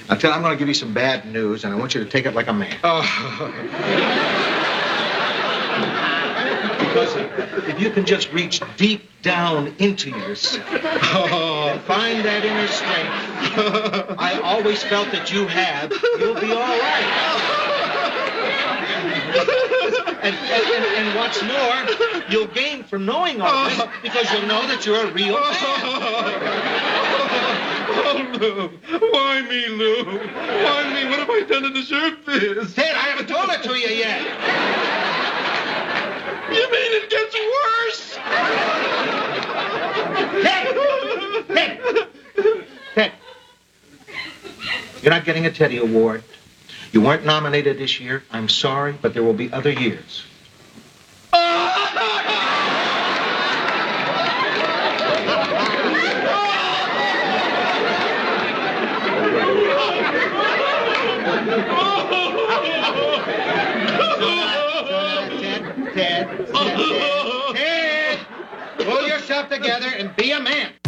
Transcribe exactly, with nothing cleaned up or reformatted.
Now, Ted, I'm going to give you some bad news, and I want you to take it like a man. Oh. Because if you can just reach deep down into yourself Oh. and find that inner strength I always felt that you have, you'll be all right. And, and, and, and what's more, you'll gain from knowing all this because you'll know that you're a real man. Oh, Lou. Why me, Lou? Why me? What have I done to deserve this? Ted, I haven't told it to you yet. You mean it gets worse? Ted! Ted! You're not getting a Teddy Award. You weren't nominated this year. I'm sorry, but there will be other years. Ted, Ted, Ted, Ted, pull yourself together and be a man.